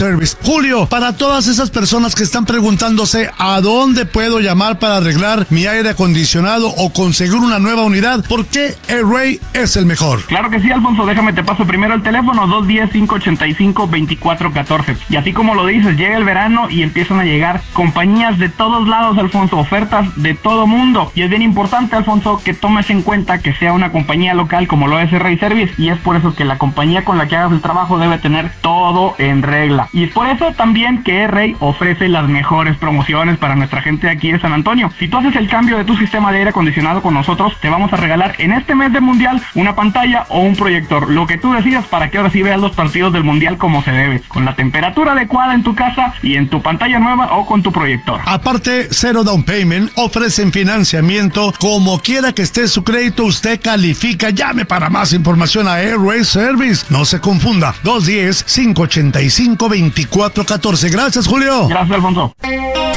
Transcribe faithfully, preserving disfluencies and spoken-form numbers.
Service. Julio, para todas esas personas que están preguntándose a dónde puedo llamar para arreglar mi aire acondicionado o conseguir una nueva unidad, ¿por qué A-Ray es el mejor? Claro que sí, Alfonso, déjame te paso primero el teléfono dos uno cero, cinco ocho cinco, dos cuatro uno cuatro. Y así como lo dices, llega el verano y empiezan a llegar compañías de todos lados, Alfonso, ofertas de todo mundo. Y es bien importante, Alfonso, que tomes en cuenta que sea una compañía local como lo es A-Ray Service, y es por eso que la compañía con la que hagas el trabajo debe tener todo en regla. Y es por eso también que A-Ray ofrece las mejores promociones para nuestra gente de aquí de San Antonio. Si tú haces el cambio de tu sistema de aire acondicionado con nosotros, te vamos a regalar en este mes de mundial una pantalla o un proyector, lo que tú decidas, para que ahora sí veas los partidos del mundial como se debe, con la temperatura adecuada en tu casa y en tu pantalla nueva o con tu proyector. Aparte, cero down payment, ofrecen financiamiento, como quiera que esté su crédito, usted califica. Llame para más información a A-Ray Service. No se confunda, dos uno cero, cinco ocho cinco, dos cuatro uno cuatro. Gracias, Julio. Gracias, Alfonso.